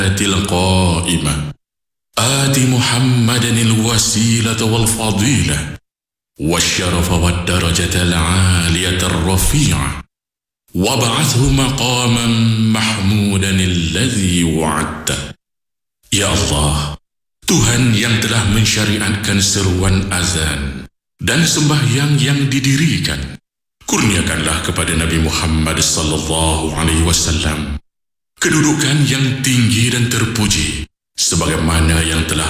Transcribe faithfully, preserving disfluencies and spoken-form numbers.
القائمة آت محمدا الوسيلة والفضيلة والشرف والدرجة العالية الرفيعة وابعثه مقاما محمودا الذي وعدته. Ya Allah, Tuhan yang telah mensyariatkan seruan azan dan sembahyang yang didirikan, kurniakanlah kepada Nabi Muhammad sallallahu alaihi wasallam kedudukan yang tinggi dan terpuji sebagaimana yang telah